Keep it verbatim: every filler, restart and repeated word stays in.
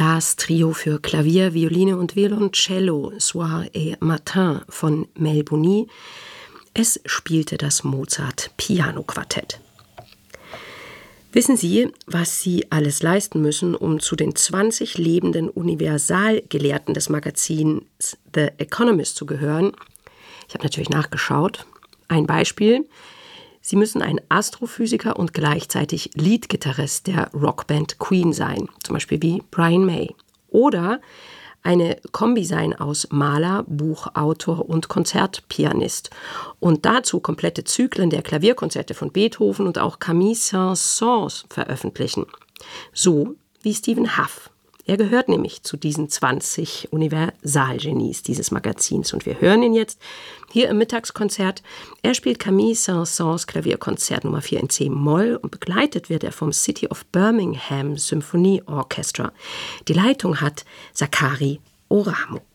Das Trio für Klavier, Violine und Violoncello Soir et Matin von Melboni. Es spielte das Mozart-Piano-Quartett. Wissen Sie, was Sie alles leisten müssen, um zu den zwanzig lebenden Universalgelehrten des Magazins The Economist zu gehören? Ich habe natürlich nachgeschaut. Ein Beispiel: Sie müssen ein Astrophysiker und gleichzeitig Leadgitarrist der Rockband Queen sein, zum Beispiel wie Brian May. Oder eine Kombi sein aus Maler, Buchautor und Konzertpianist. Und dazu komplette Zyklen der Klavierkonzerte von Beethoven und auch Camille Saint-Saëns veröffentlichen. So wie Stephen Hough. Er gehört nämlich zu diesen zwanzig Universalgenies dieses Magazins. Und wir hören ihn jetzt hier im Mittagskonzert. Er spielt Camille Saint-Saëns Klavierkonzert Nummer vier in C-Moll und begleitet wird er vom City of Birmingham Symphony Orchestra. Die Leitung hat Sakari Oramo.